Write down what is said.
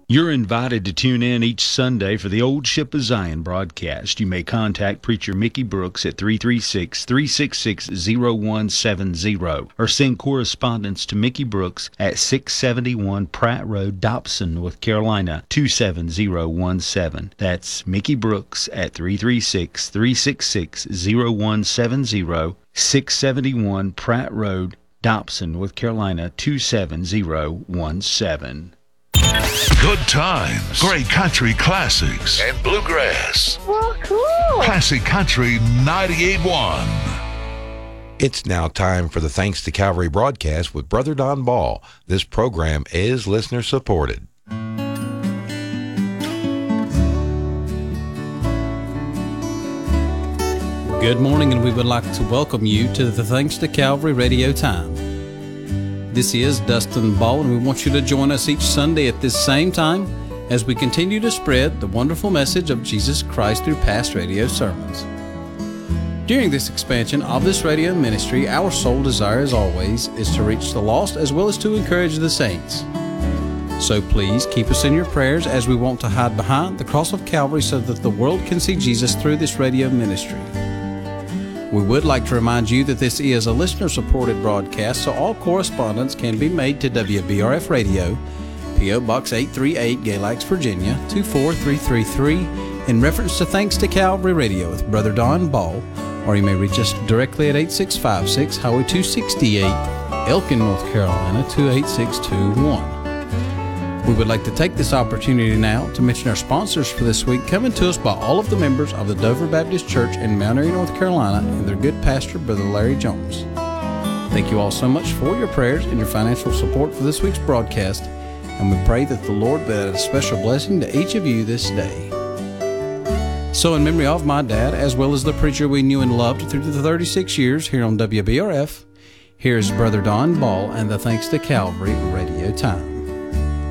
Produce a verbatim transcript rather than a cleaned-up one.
You're invited to tune in each Sunday for the Old Ship of Zion broadcast. You may contact Preacher Mickey Brooks at three three six, three six six, zero one seven zero or send correspondence to Mickey Brooks at six seventy-one Pratt Road, Dobson, North Carolina, two seven zero one seven. That's Mickey Brooks at three three six, three six six, zero one seven zero, six seventy-one Pratt Road, Dobson, North Carolina, two seven zero one seven. Good times, great country classics, and bluegrass. Well, cool. Classic Country ninety-eight point one. It's now time for the Thanks to Calvary broadcast with Brother Don Ball. This program is listener supported. Good morning, and we would like to welcome you to the Thanks to Calvary radio time. This is Dustin Ball, and we want you to join us each Sunday at this same time as we continue to spread the wonderful message of Jesus Christ through past radio sermons. During this expansion of this radio ministry, our sole desire, as always, is to reach the lost as well as to encourage the saints. So please keep us in your prayers as we want to hide behind the cross of Calvary so that the world can see Jesus through this radio ministry. We would like to remind you that this is a listener-supported broadcast, so all correspondence can be made to W B R F Radio, P O. Box eight thirty-eight, Galax, Virginia, two four three three three, in reference to Thanks to Calvary Radio with Brother Don Ball, or you may reach us directly at eight six five six, Highway two sixty-eight, Elkin, North Carolina, two eight six two one. We would like to take this opportunity now to mention our sponsors for this week, coming to us by all of the members of the Dover Baptist Church in Mount Airy, North Carolina, and their good pastor, Brother Larry Jones. Thank you all so much for your prayers and your financial support for this week's broadcast, and we pray that the Lord will add a special blessing to each of you this day. So in memory of my dad, as well as the preacher we knew and loved through the thirty-six years here on W B R F, here's Brother Don Ball and the Thanks to Calvary radio time.